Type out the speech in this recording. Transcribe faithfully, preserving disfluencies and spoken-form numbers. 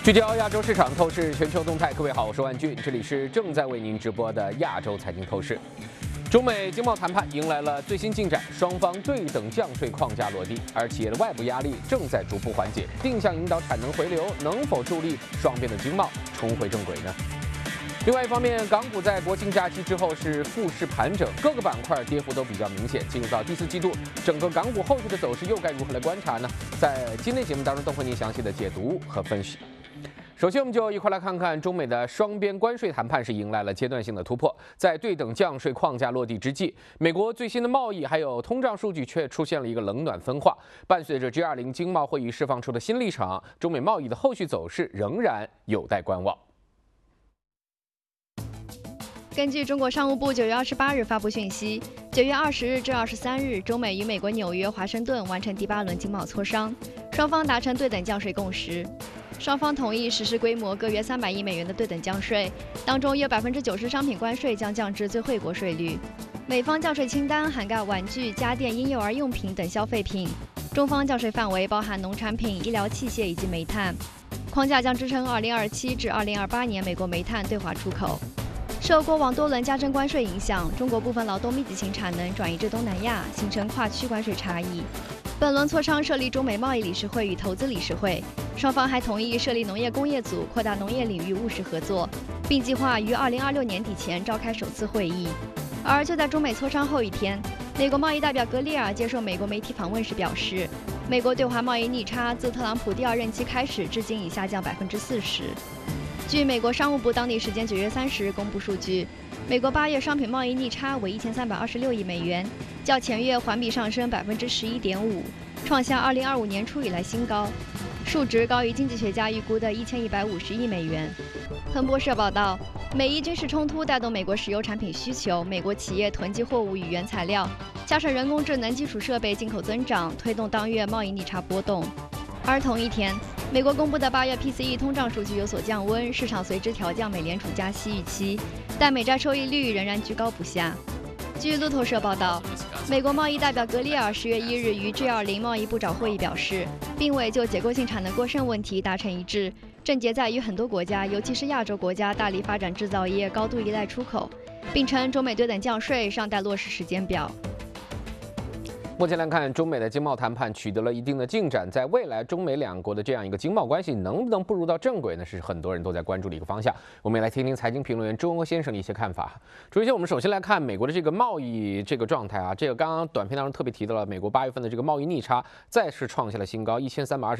聚焦亚洲市场，透视全球动态。各位好，我是万俊，这里是正在为您直播的亚洲财经透视。中美经贸谈判迎来了最新进展，双方对等降税框架落地，而企业的外部压力正在逐步缓解。定向引导产能回流，能否助力双边的经贸重回正轨呢？另外一方面，港股在国庆假期之后是复市盘整，各个板块跌幅都比较明显。进入到第四季度，整个港股后续的走势又该如何来观察呢？在今天节目当中，都会您详细的解读和分析。首先，我们就一块来看看中美的双边关税谈判是迎来了阶段性的突破。在对等降税框架落地之际，美国最新的贸易还有通胀数据却出现了一个冷暖分化。伴随着 G 二十 经贸会议释放出的新立场，中美贸易的后续走势仍然有待观望。 根据中国商务部九月二十八日发布讯息，九月二十日至二十三日，中美与美国纽约、华盛顿完成第八轮经贸磋商，双方达成对等降税共识。双方同意实施规模各约三百亿美元的对等降税，当中约百分之九十商品关税将降至最惠国税率。美方降税清单涵盖玩具、家电、婴幼儿用品等消费品，中方降税范围包含农产品、医疗器械以及煤炭。框架将支撑二零二七至二零二八年美国煤炭对华出口。受过往多轮加征关税影响，中国部分劳动密集型产能转移至东南亚，形成跨区关税差异。本轮磋商设立中美贸易理事会与投资理事会，双方还同意设立农业工业组，扩大农业领域务实合作，并计划于二零二六年底前召开首次会议。而就在中美磋商后一天，美国贸易代表格里尔接受美国媒体访问时表示，美国对华贸易逆差自特朗普第二任期开始至今已下降百分之四十。据美国商务部当地时间九月三十日公布数据，美国八月商品贸易逆差为一千三百二十六亿美元，较前月环比上升百分之十一点五，创下二零二五年初以来新高，数值高于经济学家预估的一千一百五十亿美元。彭博社报道，美伊军事冲突带动美国石油产品需求，美国企业囤积货物与原材料，加上人工智能基础设备进口增长，推动当月贸易逆差波动。而同一天，美国公布的八月 P C E 通胀数据有所降温，市场随之调降美联储加息预期，但美债收益率仍然居高不下。据路透社报道，美国贸易代表格里尔十月一日于 G 二十 贸易部长会议表示，并未就结构性产能过剩问题达成一致，症结在于很多国家，尤其是亚洲国家大力发展制造业，高度依赖出口，并称中美对等降税尚待落实时间表。 目前来看，中美的经贸谈判取得了一定的进展，在未来中美两国的这样一个经贸关系能不能步入到正轨呢？是很多人都在关注的一个方向。我们也来听听财经评论员周欧先生的一些看法。首先，我们首先来看美国的这个贸易这个状态啊，这个刚刚短片当中特别提到了，美国八月份的这个贸易逆差再次创下了新高，一千三百二十。